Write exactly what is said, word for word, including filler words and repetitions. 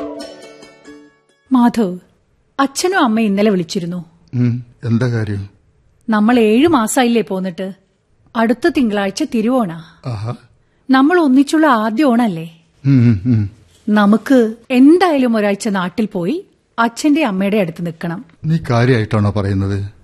മാധവ്, അച്ഛനും അമ്മ ഇന്നലെ വിളിച്ചിരുന്നു. എന്താ കാര്യം? നമ്മൾ ഏഴു മാസായില്ലേ പോന്നിട്ട്. അടുത്ത തിങ്കളാഴ്ച തിരുവോണ. നമ്മൾ ഒന്നിച്ചുള്ള ആദ്യ ഓണല്ലേ. നമുക്ക് എന്തായാലും ഒരാഴ്ച നാട്ടിൽ പോയി അച്ഛന്റെ അമ്മയുടെ അടുത്ത് നിൽക്കണം. നീ കാര്യമായിട്ടാണോ പറയുന്നത്?